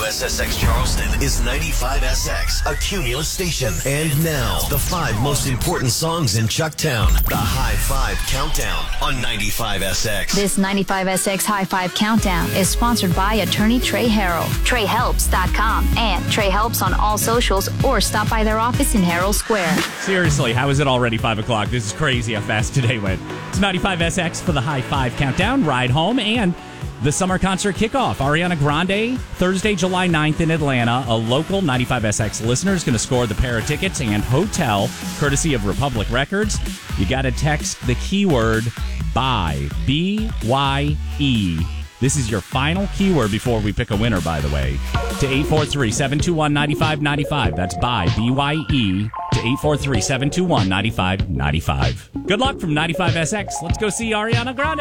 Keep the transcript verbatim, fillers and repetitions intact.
S S X Charleston is ninety-five S X, a Cumulus station. And now, the five most important songs in Chucktown. The High Five Countdown on ninety-five S X. This ninety-five S X High Five Countdown is sponsored by attorney Trey Harrell, trey helps dot com, and Trey Helps on all socials, or stop by their office in Herald Square. Seriously, how is it already five o'clock? This is crazy how fast today went. It's ninety-five S X for the High Five Countdown, ride home, and the summer concert kickoff. Ariana Grande, Thursday, July ninth in Atlanta. A local ninety-five S X listener is going to score the pair of tickets and hotel, courtesy of Republic Records. You got to text the keyword BYE, B Y E. This is your final keyword before we pick a winner, by the way, to eight four three, seven two one, nine five nine five. That's BYE, B Y E, to eight four three, seven two one, nine five nine five. Good luck from ninety-five S X. Let's go see Ariana Grande.